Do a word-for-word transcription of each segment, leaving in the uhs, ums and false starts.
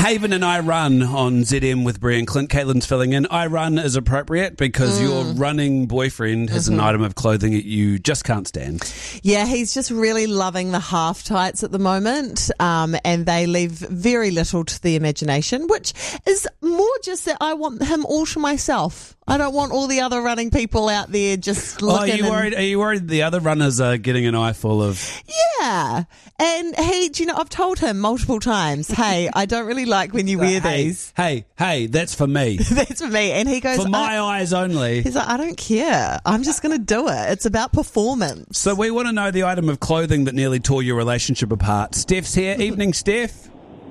Haven and I Run on Z M with Brie and Clint. Caitlin's filling in. I Run is appropriate because mm. your running boyfriend has mm-hmm. an item of clothing that you just can't stand. Yeah, he's just really loving the half tights at the moment, um, and they leave very little to the imagination, which is more just that I want him all to myself. I don't want all the other running people out there just looking. Oh, are you worried? Are you worried the other runners are getting an eyeful of? Yeah, and he, do you know, I've told him multiple times, hey, I don't really like when you wear hey, these. Hey, hey, that's for me. That's for me. And he goes, for my eyes only. He's like, I don't care. I'm just going to do it. It's about performance. So we want to know the item of clothing that nearly tore your relationship apart. Steph's here. Evening, Steph.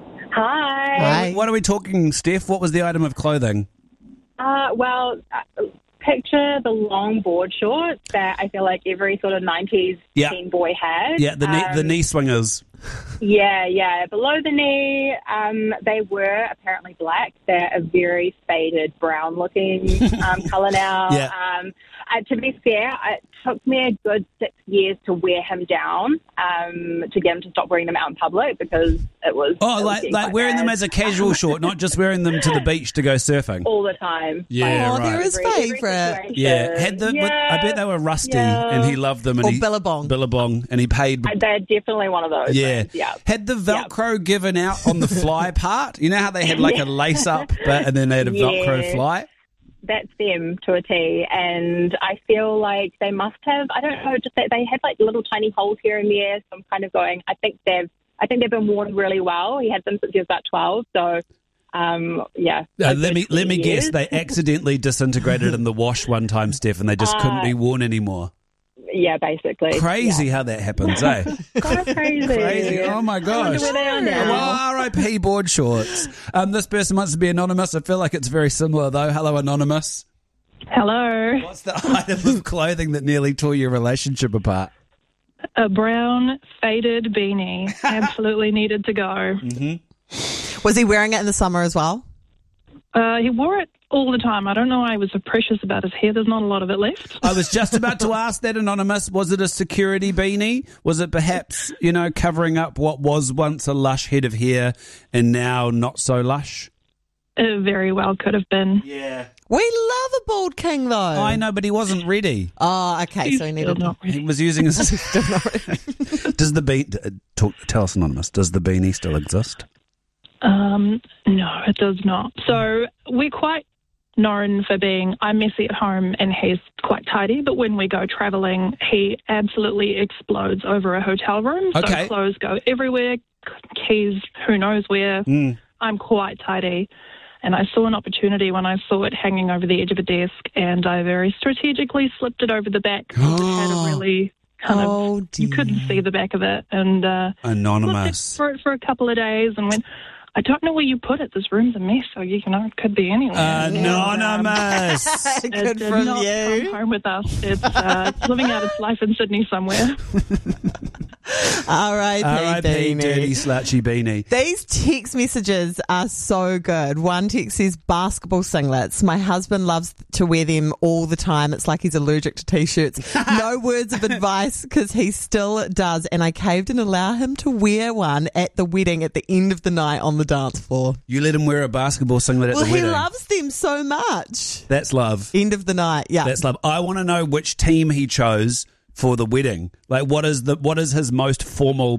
Hi. Hi. What are we talking, Steph? What was the item of clothing? Uh, well, uh, picture the long board shorts that I feel like every sort of nineties yeah. teen boy had. Yeah, the knee, um, the knee swingers. Yeah, yeah. Below the knee, um, they were apparently black. They're a very faded brown-looking um, colour now. Yeah. Um, uh, to be fair, it took me a good six years to wear him down, um, to get him to stop wearing them out in public because it was... Oh, it like was like wearing bad. them as a casual short, not just wearing them to the beach to go surfing. All the time. Yeah, like, right. They're his every- every favourite. situation. Yeah, had the. Yeah, I bet they were rusty, yeah. and he loved them. And Or he, Billabong. Billabong, and he paid. Uh, They're definitely one of those. Yeah. Things. Yeah. Had the Velcro given out on the fly part? You know how they had like a lace up bit and then they had a Velcro Yeah. fly? That's them to a T, and I feel like they must have. I don't know, just that they had like little tiny holes here and there. So I'm kind of going. I think they've. I think they've been worn really well. He had them since he was about twelve. So, um, yeah. Uh, let me let me years. guess. They accidentally disintegrated in the wash one time, Steph, and they just couldn't Uh, be worn anymore. Yeah, basically. Crazy Yeah. how that happens, eh? Kind of crazy. Crazy. Oh my I gosh. wonder where they are now. Well, R I P board shorts. Um, this person wants to be anonymous. I feel like it's very similar though. Hello, anonymous. Hello. What's the item of clothing that nearly tore your relationship apart? A brown faded beanie. Absolutely needed to go. Was he wearing it in the summer as well? Uh, he wore it all the time. I don't know why he was so precious about his hair. There's not a lot of it left. I was just about to ask that, anonymous. Was it a security beanie? Was it perhaps, you know, covering up what was once a lush head of hair and now not so lush? It very well could have been. Yeah. We love a bald king, though. I know, but he wasn't ready. Oh, okay. He's So he still needed. not He ready. was using his... Does the bean... Talk, tell us, anonymous, does the beanie still exist? Um, no, it does not. So we're quite known for being, I'm messy at home and he's quite tidy, but when we go travelling, he absolutely explodes over a hotel room. So Okay. clothes go everywhere, keys who knows where. Mm. I'm quite tidy. And I saw an opportunity when I saw it hanging over the edge of a desk, and I very strategically slipped it over the back. It had a really kind Oh, of, you couldn't see the back of it. And uh, Anonymous. looked at it for, for a couple of days and went, I don't know where you put it. This room's a mess, so you know it could be anywhere. Anonymous. It Good did from not you. come home with us. It's, uh, it's living out its life in Sydney somewhere. R I P R I P beanie. dirty slouchy beanie. These text messages are so good. One text says basketball singlets. My husband loves to wear them all the time. It's like he's allergic to t-shirts. No words of advice because he still does. And I caved and allow him to wear one at the wedding at the end of the night on the dance floor. You let him wear a basketball singlet at Well, the he wedding. loves them so much. That's love. End of the night. Yeah. That's love. I want to know which team he chose for the wedding. Like, what is the what is his most formal